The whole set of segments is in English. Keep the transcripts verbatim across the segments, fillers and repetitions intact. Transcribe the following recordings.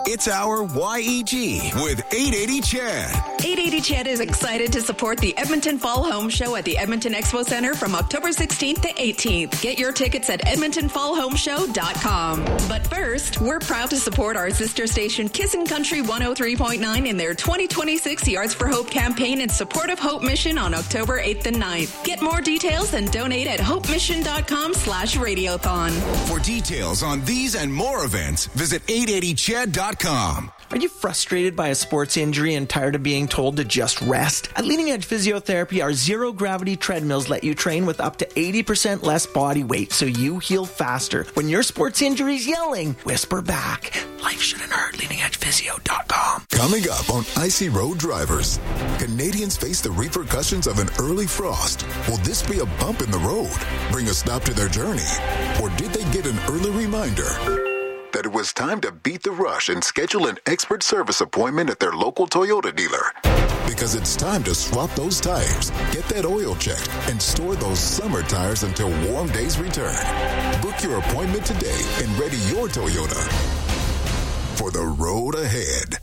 It's our Y E G with eight eighty C H E D. eight eighty C H E D is excited to support the Edmonton Fall Home Show at the Edmonton Expo Center from October sixteenth to eighteenth. Get your tickets at edmonton fall home show dot com. But first, we're proud to support our sister station Kissin' Country one oh three point nine in their twenty twenty-six Yards for Hope campaign in support of Hope Mission on October eighth and ninth. Get more details and donate at hope mission dot com slash radiothon. For details on these and more events, visit eight eighty C H E D dot com. Are you frustrated by a sports injury and tired of being told to just rest? At Leading Edge Physiotherapy, our zero-gravity treadmills let you train with up to eighty percent less body weight so you heal faster. When your sports injury's yelling, whisper back. Life shouldn't hurt. leading edge physio dot com. Coming up on Icy Road Drivers, Canadians face the repercussions of an early frost. Will this be a bump in the road, bring a stop to their journey? Or did they get an early reminder that it was time to beat the rush and schedule an expert service appointment at their local Toyota dealer? Because it's time to swap those tires, get that oil checked, and store those summer tires until warm days return. Book your appointment today and ready your Toyota for the road ahead.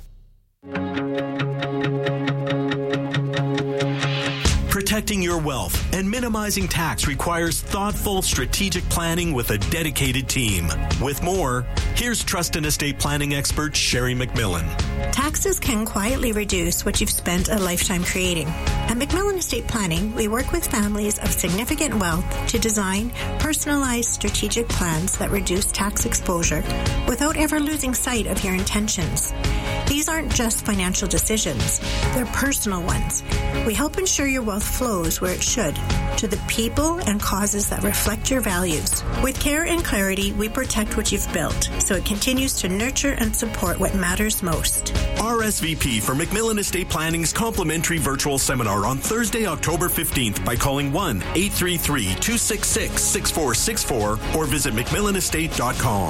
Protecting your wealth and minimizing tax requires thoughtful, strategic planning with a dedicated team. With more, here's trust and estate planning expert Sherry McMillan. Taxes can quietly reduce what you've spent a lifetime creating. At McMillan Estate Planning, we work with families of significant wealth to design personalized strategic plans that reduce tax exposure without ever losing sight of your intentions. These aren't just financial decisions, they're personal ones. We help ensure your wealth flows where it should, to the people and causes that reflect your values. With care and clarity, we protect what you've built, so it continues to nurture and support what matters most. R S V P for McMillan Estate Planning's complimentary virtual seminar on Thursday, October fifteenth by calling one eight three three, two six six, six four six four or visit mcmillan estate dot com.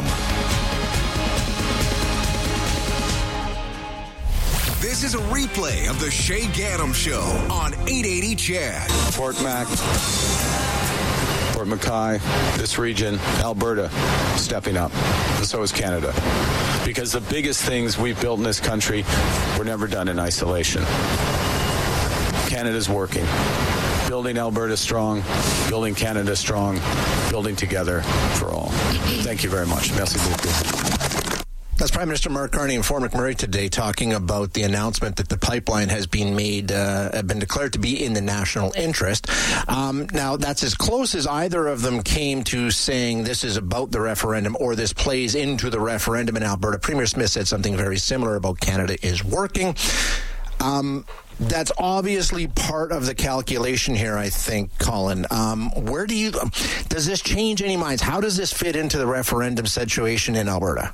This is a replay of the Shay Gaddam Show on eight eighty C H E D. Fort Mac, Fort McKay, this region, Alberta, stepping up. So is Canada. Because the biggest things we've built in this country were never done in isolation. Canada's working. Building Alberta strong, building Canada strong, building together for all. Thank you very much. Merci beaucoup. That's Prime Minister Mark Carney in Fort McMurray today talking about the announcement that the pipeline has been made, uh, been declared to be in the national interest. Um, now, that's as close as either of them came to saying this is about the referendum or this plays into the referendum in Alberta. Premier Smith said something very similar about Canada is working. Um, that's obviously part of the calculation here, I think, Colin. Um, where do you, does this change any minds? How does this fit into the referendum situation in Alberta?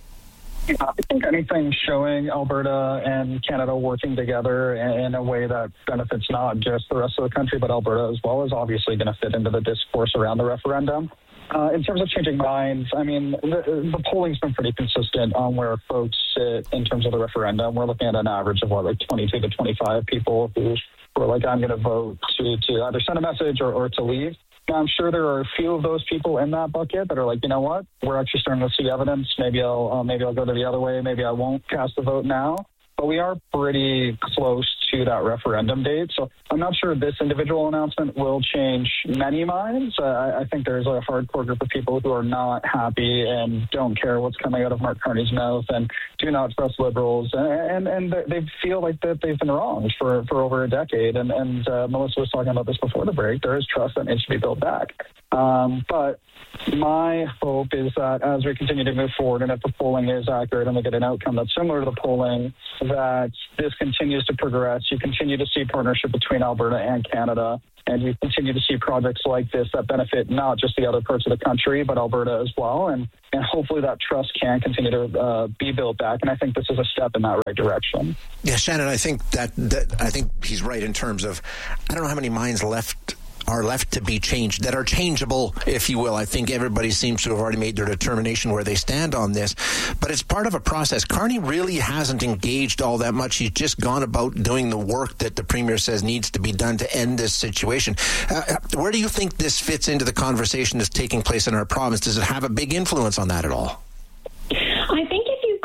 I think anything showing Alberta and Canada working together in a way that benefits not just the rest of the country, but Alberta as well, is obviously going to fit into the discourse around the referendum. Uh, in terms of changing minds, I mean, the, the polling's been pretty consistent on where folks sit in terms of the referendum. We're looking at an average of, what, like twenty-two to twenty-five people who were like, I'm going to vote to, to either send a message or, or to leave. Now, I'm sure there are a few of those people in that bucket that are like, you know what, we're actually starting to see evidence. Maybe I'll uh, maybe I'll go to the other way. Maybe I won't cast the vote now. But we are pretty close to that referendum date. So I'm not sure this individual announcement will change many minds. Uh, I, I think there's a hardcore group of people who are not happy and don't care what's coming out of Mark Carney's mouth and do not trust Liberals. And and, and they feel like that they've been wronged for, for over a decade. And, and uh, Melissa was talking about this before the break. There is trust that needs to be built back. Um, but my hope is that as we continue to move forward, and if the polling is accurate and we get an outcome that's similar to the polling, that this continues to progress. You continue to see partnership between Alberta and Canada, and you continue to see projects like this that benefit not just the other parts of the country, but Alberta as well. And, and hopefully that trust can continue to uh, be built back. And I think this is a step in that right direction. Yeah, Shannon, I think that, that I think he's right in terms of, I don't know how many minds left are left to be changed, that are changeable, if you will. I think everybody seems to have already made their determination where they stand on this, but it's part of a process. Carney really hasn't engaged all that much. He's just gone about doing the work that the Premier says needs to be done to end this situation. Uh, where do you think this fits into the conversation that's taking place in our province? Does it have a big influence on that at all? I think if you've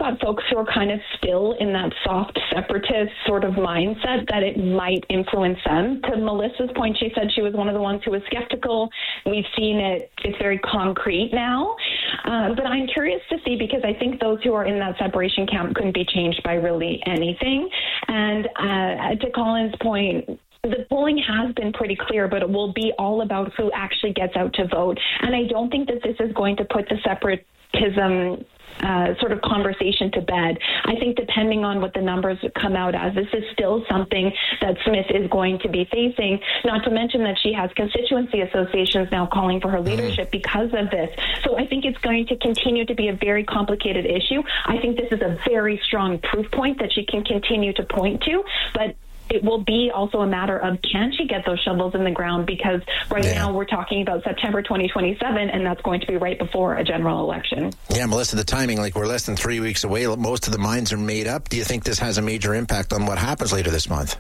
got folks who are kind of still in that soft separatist sort of mindset that it might influence them. To Melissa's point, she said she was one of the ones who was skeptical. We've seen it. It's very concrete now. Uh, but I'm curious to see, because I think those who are in that separation camp couldn't be changed by really anything. And uh, to Colin's point, the polling has been pretty clear, but it will be all about who actually gets out to vote. And I don't think that this is going to put the separatism uh, sort of conversation to bed. I think depending on what the numbers come out as, this is still something that Smith is going to be facing, not to mention that she has constituency associations now calling for her leadership because of this. So I think it's going to continue to be a very complicated issue. I think this is a very strong proof point that she can continue to point to, but it will be also a matter of, can she get those shovels in the ground? Because right yeah. now we're talking about September twenty twenty-seven, and that's going to be right before a general election. Yeah, Melissa, the timing, like we're less than three weeks away. Most of the minds are made up. Do you think this has a major impact on what happens later this month?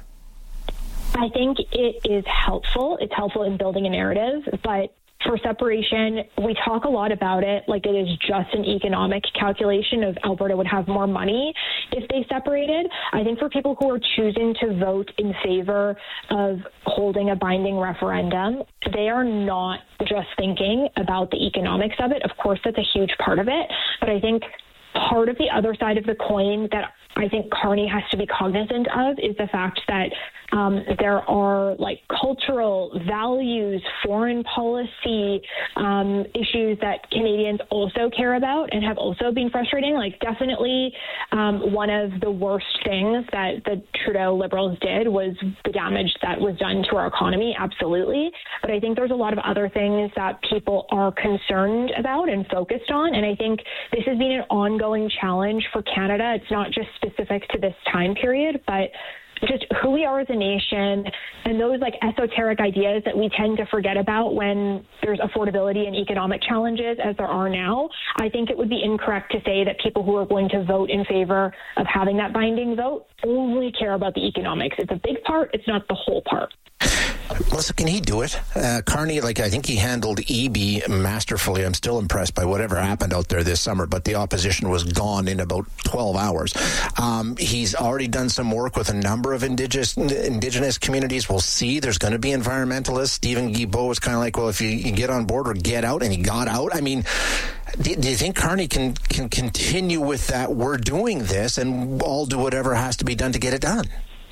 I think it is helpful. It's helpful in building a narrative, but for separation, we talk a lot about it like it is just an economic calculation of Alberta would have more money if they separated. I think for people who are choosing to vote in favor of holding a binding referendum, they are not just thinking about the economics of it. Of course, that's a huge part of it, but I think part of the other side of the coin that I think Carney has to be cognizant of is the fact that um, there are like cultural values, foreign policy um, issues that Canadians also care about and have also been frustrating. Like definitely um, one of the worst things that the Trudeau Liberals did was the damage that was done to our economy, absolutely. But I think there's a lot of other things that people are concerned about and focused on. And I think this has been an ongoing challenge for Canada. It's not just specific to this time period, but just who we are as a nation and those like esoteric ideas that we tend to forget about when there's affordability and economic challenges as there are now. I think it would be incorrect to say that people who are going to vote in favor of having that binding vote only care about the economics. It's a big part. It's not the whole part. Melissa, can he do it? Uh, Carney, like I think he handled E B masterfully. I'm still impressed by whatever happened out there this summer, but the opposition was gone in about twelve hours. Um, he's already done some work with a number of indigenous indigenous communities. We'll see. There's going to be environmentalists. Stephen Guilbeault was kind of like, well, if you, you get on board or get out, and he got out. I mean, do, do you think Carney can, can continue with that? We're doing this, and all do whatever has to be done to get it done.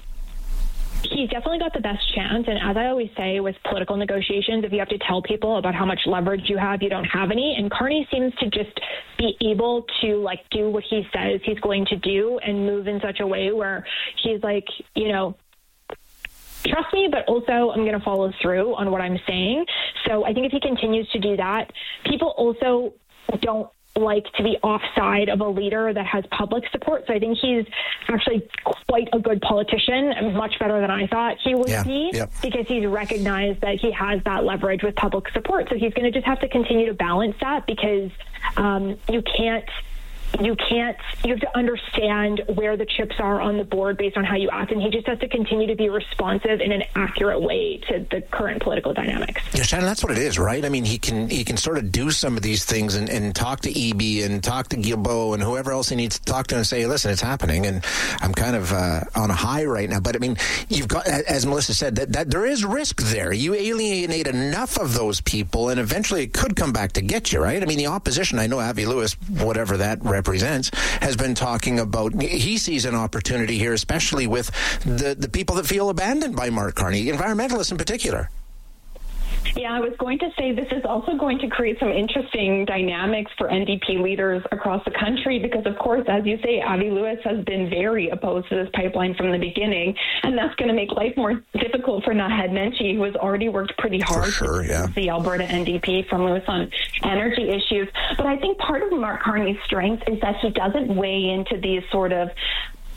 He's definitely got the best chance. And as I always say with political negotiations, if you have to tell people about how much leverage you have, you don't have any. And Carney seems to just be able to like do what he says he's going to do and move in such a way where he's like, you know, trust me, but also I'm going to follow through on what I'm saying. So I think if he continues to do that, people also don't like to be offside of a leader that has public support. So I think he's actually quite a good politician, much better than I thought he would yeah, be, yep. because he's recognized that he has that leverage with public support. So he's going to just have to continue to balance that, because um, you can't You can't, you have to understand where the chips are on the board based on how you act. And he just has to continue to be responsive in an accurate way to the current political dynamics. Yeah, Shannon, that's what it is, right? I mean, he can he can sort of do some of these things and, and talk to E B and talk to Guilbeault and whoever else he needs to talk to and say, listen, it's happening. And I'm kind of uh, on a high right now. But I mean, you've got, as Melissa said, that, that there is risk there. You alienate enough of those people and eventually it could come back to get you, right? I mean, the opposition, I know Avi Lewis, whatever that represents, represents, has been talking about, he sees an opportunity here, especially with the, the people that feel abandoned by Mark Carney, environmentalists in particular. Yeah, I was going to say this is also going to create some interesting dynamics for N D P leaders across the country because, of course, as you say, Avi Lewis has been very opposed to this pipeline from the beginning, and that's going to make life more difficult for Naheed Nenshi, who has already worked pretty hard sure, to yeah. the Alberta N D P from Lewis on energy issues. But I think part of Mark Carney's strength is that he doesn't weigh into these sort of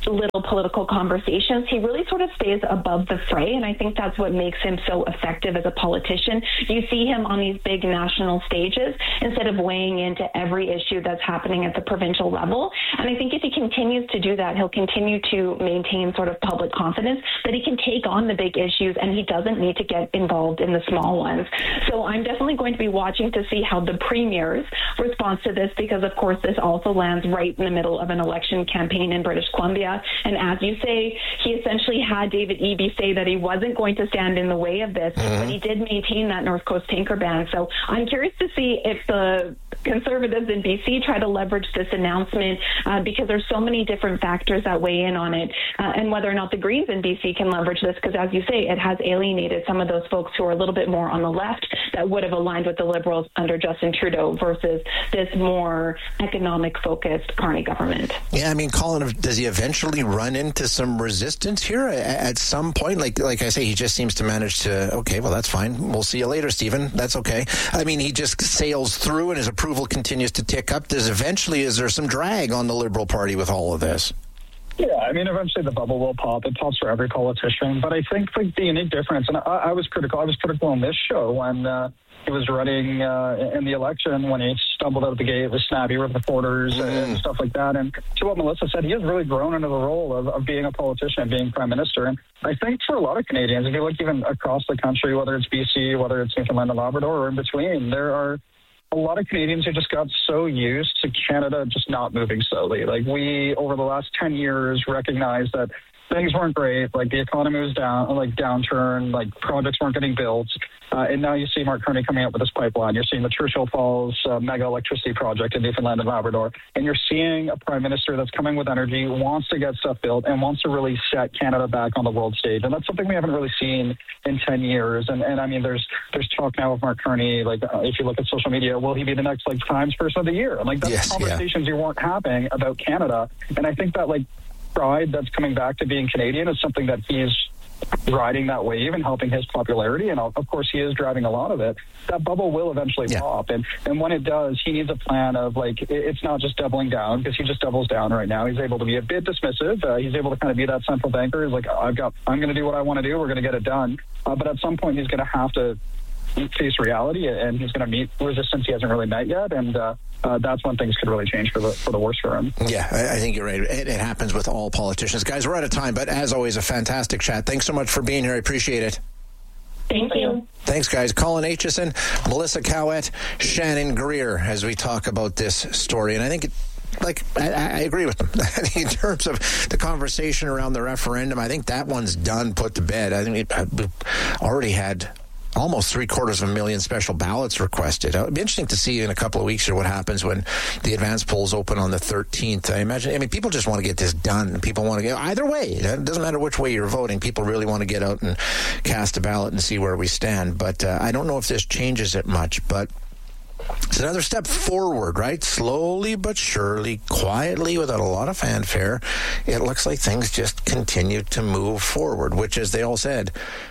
little political conversations. He really sort of stays above the fray, and I think that's what makes him so effective as a politician. You see him on these big national stages instead of weighing into every issue that's happening at the provincial level. And I think if he continues to do that, he'll continue to maintain sort of public confidence that he can take on the big issues and he doesn't need to get involved in the small ones. So I'm definitely going to be watching to see how the premier's response to this, because of course this also lands right in the middle of an election campaign in British Columbia. And as you say, he essentially had David Eby say that he wasn't going to stand in the way of this, mm-hmm. but he did maintain that North Coast tanker ban. So I'm curious to see if the Conservatives in B C try to leverage this announcement uh, because there's so many different factors that weigh in on it, uh, and whether or not the Greens in B C can leverage this, because as you say, it has alienated some of those folks who are a little bit more on the left that would have aligned with the Liberals under Justin Trudeau versus this more economic-focused Carney government. Yeah, I mean, Colin, does he eventually run into some resistance here at some point? Like, like I say, he just seems to manage to, okay, well, that's fine. We'll see you later, Stephen. That's okay. I mean, he just sails through and his approval continues to tick up. There's eventually, is there some drag on the Liberal Party with all of this? Yeah, I mean, eventually the bubble will pop. It pops for every politician. But I think like, the unique difference, and I, I was critical, I was critical on this show when uh, he was running uh, in the election, when he stumbled out of the gate with snappy with reporters mm. and stuff like that. And to what Melissa said, he has really grown into the role of, of being a politician and being prime minister. And I think for a lot of Canadians, if you look even across the country, whether it's B C, whether it's Newfoundland and Labrador, or in between, there are a lot of Canadians who just got so used to Canada just not moving slowly. Like we, over the last ten years, recognized that things weren't great. Like the economy was down, like downturn, like projects weren't getting built. Uh, and now you see Mark Carney coming up with this pipeline. You're seeing the Churchill Falls uh, mega electricity project in Newfoundland and Labrador. And you're seeing a prime minister that's coming with energy, wants to get stuff built, and wants to really set Canada back on the world stage. And that's something we haven't really seen in ten years. And, and I mean, there's there's talk now of Mark Carney, like uh, if you look at social media, will he be the next like Times Person of the Year? And like that's yes, conversations yeah. you weren't having about Canada. And I think that like pride that's coming back to being Canadian is something that he's riding that wave and helping his popularity. And of course, he is driving a lot of it. That bubble will eventually yeah. pop. And, and when it does, he needs a plan of like, it's not just doubling down, because he just doubles down right now. He's able to be a bit dismissive. Uh, he's able to kind of be that central banker. He's like, I've got, I'm going to do what I want to do. We're going to get it done. Uh, but at some point, he's going to have to face reality, and he's going to meet resistance he hasn't really met yet. And, uh, Uh, that's when things could really change for the for the worse for him. Yeah, I, I think you're right. It, it happens with all politicians. Guys, we're out of time, but as always, a fantastic chat. Thanks so much for being here. I appreciate it. Thank you. Thanks, guys. Colin Aitchison, Melissa Cowett, Shannon Greer, as we talk about this story. And I think it, Like, I, I agree with them. In terms of the conversation around the referendum, I think that one's done, put to bed. I think we've already had almost three quarters of a million special ballots requested. It'll be interesting to see in a couple of weeks or what happens when the advance polls open on the thirteenth. I imagine, I mean, people just want to get this done. People want to get, either way, it doesn't matter which way you're voting. People really want to get out and cast a ballot and see where we stand. But uh, I don't know if this changes it much, but it's another step forward, right? Slowly but surely, quietly, without a lot of fanfare, it looks like things just continue to move forward, which, as they all said,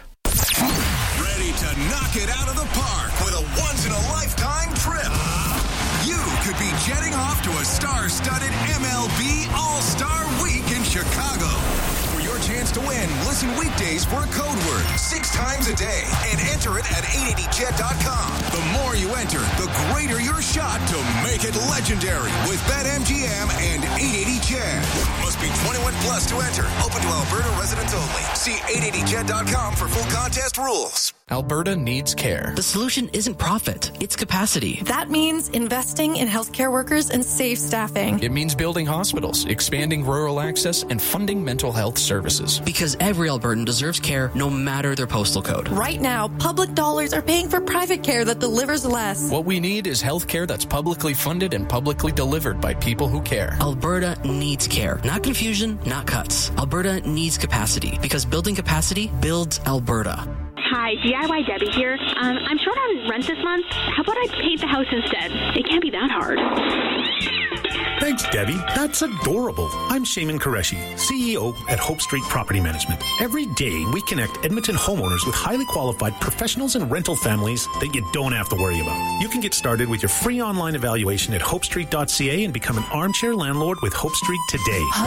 ready to knock it out of the park with a once-in-a-lifetime trip. You could be jetting off to a star-studded M L B All-Star Week in Chicago. For your chance to win, listen weekdays for a code word six times a day and enter it at eight eighty jet dot com. The more you enter, the greater your shot to make it legendary with BetMGM and eight eighty Jet. Must be twenty-one plus to enter. Open to Alberta residents only. See eight eighty jet dot com for full contest rules. Alberta needs care. The solution isn't profit, it's capacity. That means investing in healthcare workers and safe staffing. It means building hospitals, expanding rural access, and funding mental health services. Because every Albertan deserves care no matter their postal code. Right now, public dollars are paying for private care that delivers less. What we need is health care that's publicly funded and publicly delivered by people who care. Alberta needs care. Not confusion, not cuts. Alberta needs capacity, because building capacity builds Alberta. Hi, D I Y Debbie here. Um, I'm short on rent this month. How about I paint the house instead? It can't be that hard. Thanks, Debbie. That's adorable. I'm Shaman Qureshi, C E O at Hope Street Property Management. Every day, we connect Edmonton homeowners with highly qualified professionals and rental families that you don't have to worry about. You can get started with your free online evaluation at hope street dot c a and become an armchair landlord with Hope Street today.